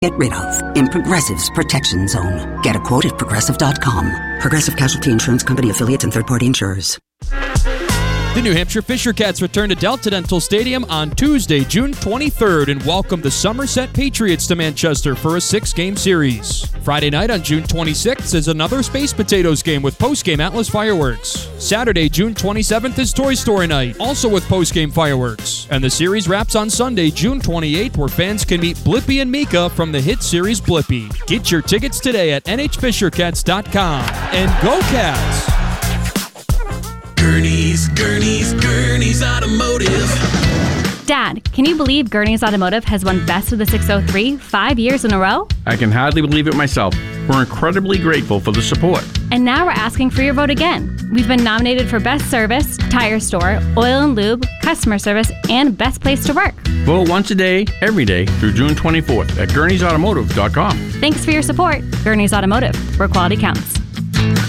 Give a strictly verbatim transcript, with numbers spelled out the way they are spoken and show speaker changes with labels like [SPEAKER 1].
[SPEAKER 1] get rid of in Progressive's Protection Zone. Get a quote at progressive dot com. Progressive Casualty Insurance Company affiliates and third-party insurers.
[SPEAKER 2] The New Hampshire Fisher Cats return to Delta Dental Stadium on Tuesday, June twenty-third, and welcome the Somerset Patriots to Manchester for a six-game series. Friday night on June twenty-sixth is another Space Potatoes game with post-game Atlas fireworks. Saturday, June twenty-seventh is Toy Story night, also with post-game fireworks. And the series wraps on Sunday, June twenty-eighth, where fans can meet Blippi and Mika from the hit series Blippi. Get your tickets today at N H Fisher Cats dot com. And go Cats!
[SPEAKER 3] Gurney's, Gurney's, Gurney's Automotive.
[SPEAKER 4] Dad, can you believe Gurney's Automotive has won Best of the six oh three five years in a row?
[SPEAKER 5] I can hardly believe it myself. We're incredibly grateful for the support.
[SPEAKER 4] And now we're asking for your vote again. We've been nominated for Best Service, Tire Store, Oil and Lube, Customer Service, and Best Place to Work.
[SPEAKER 5] Vote once a day, every day, through June twenty-fourth at Gurneys Automotive dot com.
[SPEAKER 4] Thanks for your support. Gurney's Automotive, where quality counts.